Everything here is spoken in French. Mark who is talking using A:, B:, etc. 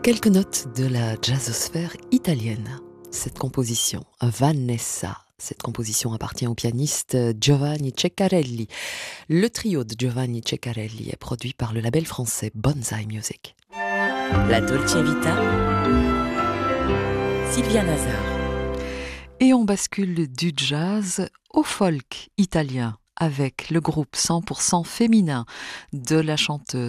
A: Quelques notes de la jazzosphère italienne. Cette composition, Vanessa, cette composition appartient au pianiste Giovanni Ceccarelli. Le trio de Giovanni Ceccarelli est produit par le label français Bonzai Music.
B: La Dolce Vita, Sylvia Nazar.
C: Et on bascule du jazz au folk italien avec le groupe 100% féminin de la chanteuse